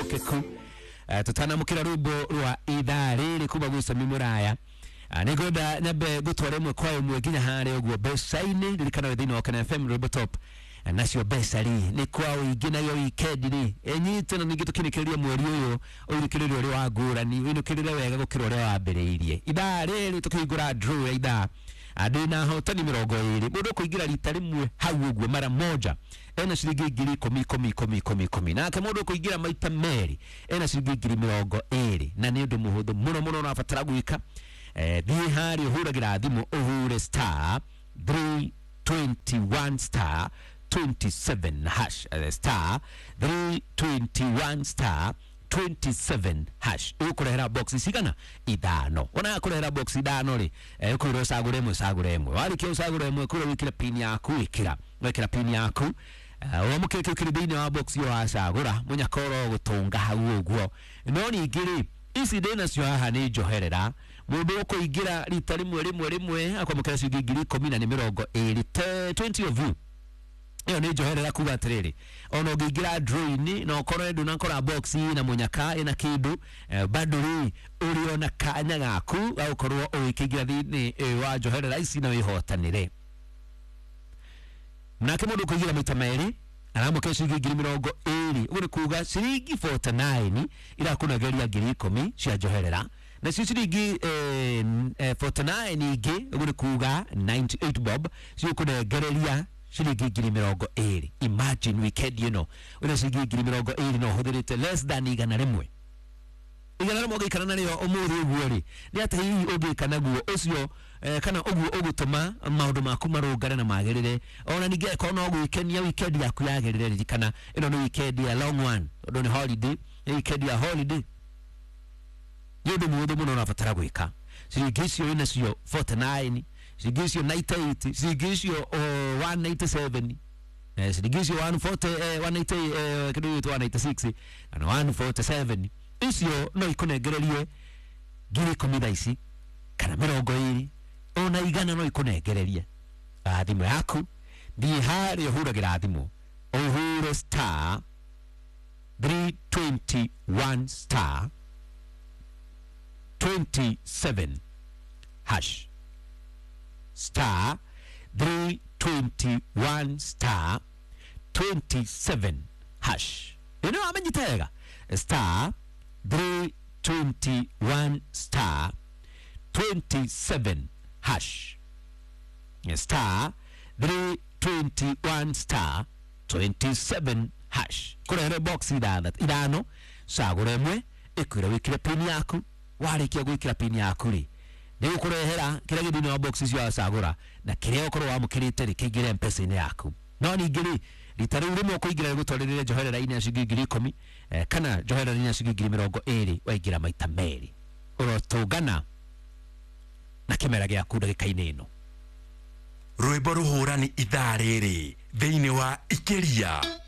Keku tutanamukira rwimbo rwa ithaa riri kuma gusa mimuraya nigoda nyabe gutware mwe kwa mwe ginya hare ogwo besaini ririkana withini wa Kana FM rwimbo top nasio besari ni kwa igina yo weekend ri enyite no nigitukinikiriria mweri uyu urikiririo ri wa ngurani winukirire wega gukira ri wa mbere ithaa riri tukigura draw ya ithaa adina hotani 20 mundu kuingira rita rimwe hau ugwe mara moja ena shilingi 10 nake mundu kuingira maita meri ena shilingi 20 na ni undu muhuthu muno nafatara gwika thii hari uhuragira thimu uhure star 321 star 27 hash star 321 star 27 hash ukurehera box sigana idano ona kurehera box idano ri ukuro sagure mwe wali kyo sagure mwe kuro wikira pin yaku wikira pin yaku wamukeke kiribini wa box yo asagura munyakoro gutunga hau ugwo no ningiri isi dena sio haha ni joherera mundu ukuigira rita rimwe akwamukira ciugi 10 20 of you iyo ni joherera kuba atiriri ono ngigira drawing no korore ndu nakora box na munyaka ina kindu baduri uriona kanya gaku au korwo uikigira thini wa joherera isi na wihotanire nake mundu kuigira maita meri aramukira ciugi 20 uri kuga ciringi 49 ira kunageria 10 cia joherera na ciringi 49 ingi uri kuga 98 bob cio kunageria shilingi 20 imagine weekend una shilingi 20 no huthirite less than igana rimwe gikana nario umuthi ugwori ni ata hihi ugikana guo ucio kana uguo ugutuma maundu maku marungane na magirire ona ninge ko no gwikenia weekend yaku yagirire ririkana ino ni weekend ya long one ndo ni holiday weekend ya holiday yedo mudo muno nafatara gwika shilingi cio ina cio 49 sigisio 98 sigisio 197 sigisio 140 180 kidogo 196 na 147 isio no ikunegererie giri komida isi kana 20 ona igana no ikunegererie thimu yaku ndi hari uhuragira thimu uhure star 321 star 27 hash star 321 star 27 hash amenyitega star 321 star 27 hash star 321 star 27 hash kurere box idano saguremwe ikwira wikire pin yaku warikia gwikira pin yaku ri ni ukurehera kira gidini wa boxes yo asagura na kire okoro wa mukirite rikigire mpesa ine yaku no ningiri ritari urimo kuigira gutwarire joherera ine shilingi 10 kana joherera ine shilingi 20 waigira maita meri urotugana na kimera gya kuda gikaine ino rwimbo ruhurani ithaa riri thiini wa Ikiria.